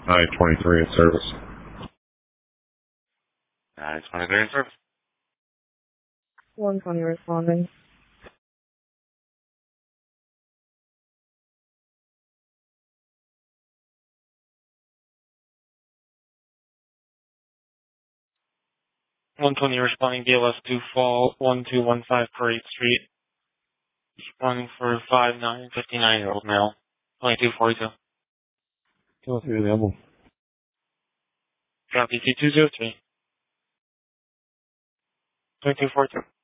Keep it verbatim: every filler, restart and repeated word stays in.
I twenty-three in service. I twenty-three in service. one twenty responding. one twenty responding D L S two fall one two one five Parade Street. Responding for five nine fifty-nine year old male. twenty-two forty-two. Go through the emblem. Copy T two zero three. twenty-two forty-two.